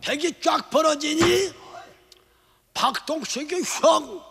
핵이 쫙 벌어지니 박동식이 형,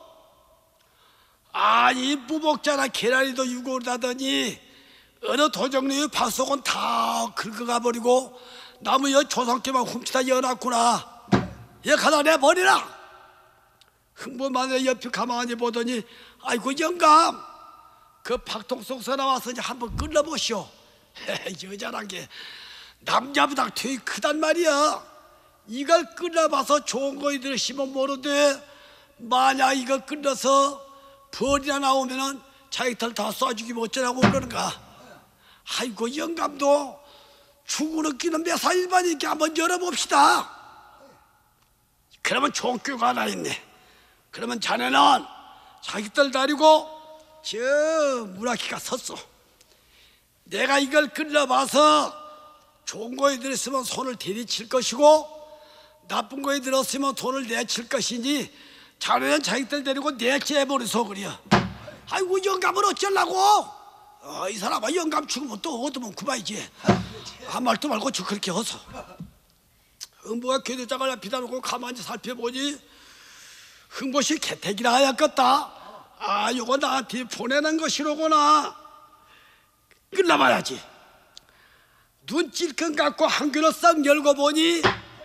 아니 무복자나 계란이도 유골하더니 어느 도정리의 밭속은 다 긁어가 버리고 나무 여 조상께만 훔치다 여놨구나. 얘 가다 내버리라. 흥부마늘 옆에 가만히 보더니 아이고 영감, 그 박동석서 나와서 이제 한번 끌어보시오. 여자란 게 남자보다 되게 크단 말이야. 이걸 끌어봐서 좋은 거 들으시면 모르되 만약 이걸 끌어서 벌이나 나오면은 자기들 다 쏴주기 어쩌라고 그러는가. 아이고 영감도 죽으는 끼는 매사 일반이니까 한번 열어봅시다. 그러면 좋은 교가 하나 있네. 그러면 자네는 자기들 다리고 저 문학기가 섰어. 내가 이걸 끌어봐서 좋은 거에 들었으면 손을 대리칠 것이고 나쁜 거에 들었으면 돈을 내칠 것이니 자네는 자기들 데리고 내째버려서 그래요. 아이고 영감을 어쩌려고. 이 사람아 영감 죽으면 또 얻으면 그만이지. 아무 말도 말고 저 그렇게 허서. 흥부가 궤도장을 비다놓고 가만히 살펴보니 흥보시 개택이라 하였겠다. 아 요거 나한테 보내는 것이로구나. 끌어봐야지. 눈 찔끔 갖고 한 귀로 썩 열고 보니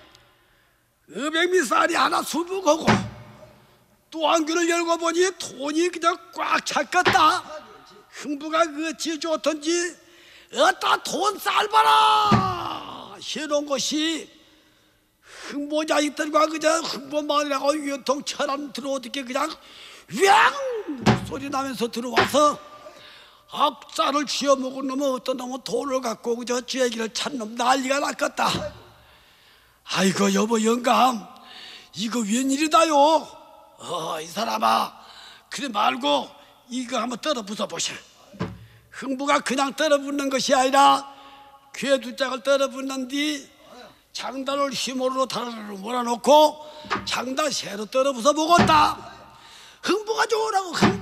어백미살이 하나 수북하고 또 한 귀를 열고 보니 돈이 그냥 꽉 찼겠다. 흥부가 어찌 좋던지 어따 돈 쌀봐라 해놓은 것이 흥보 자식들과 그저 흥보 마누라가 유통 철안 들어오듯이 그냥 왱 소리 나면서 들어와서 악사를 쥐어먹은 놈은 어떤 놈은 돈을 갖고 그저 쥐애기를 찾는 놈 난리가 났겠다. 아이고 여보 영감 이거 웬일이다요. 이 사람아 그래 말고 이거 한번 떨어부숴 보셔. 흥부가 그냥 떨어붙는 것이 아니라 귀에 두 짝을 떨어붙는 뒤 장단을 휘모로 다리를 몰아놓고 장단 새로 떨어부숴 보겠다. 흥부가 좋으라고 흥부